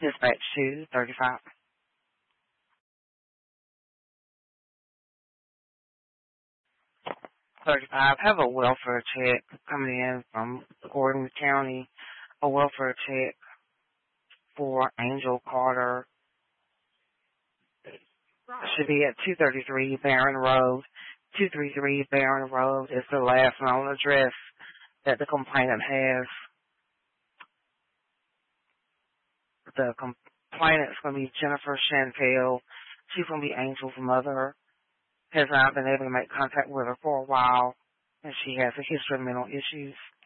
Dispatch 235. Have a welfare check coming in from Gordon County. A welfare check for Angel Carter. Should be at 233 Barron Road. 233 Barron Road is the last known address that the complainant has. The complainant's going to be Jennifer Chantel. She's going to be Angel's mother. Has not been able to make contact with her for a while, and she has a history of mental issues.